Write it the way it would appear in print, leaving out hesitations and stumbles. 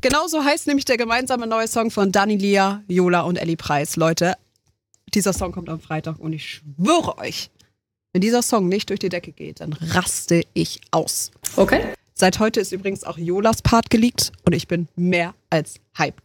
Genauso heißt nämlich der gemeinsame neue Song von Dani Lia, Yola und Ellie Preis. Leute, dieser Song kommt am Freitag und ich schwöre euch, wenn dieser Song nicht durch die Decke geht, dann raste ich aus. Okay. Seit heute ist übrigens auch Yolas Part geleakt und ich bin mehr als hyped.